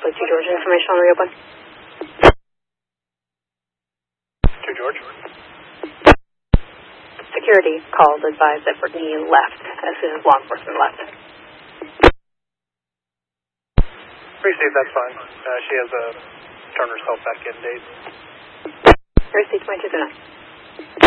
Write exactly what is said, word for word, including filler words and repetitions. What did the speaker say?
Alpha two George, information on reopen. two George. Security called advised that Brittany left as soon as law enforcement left. Received, that's fine. Uh, she has a turn herself back in date. Received, my two to nine.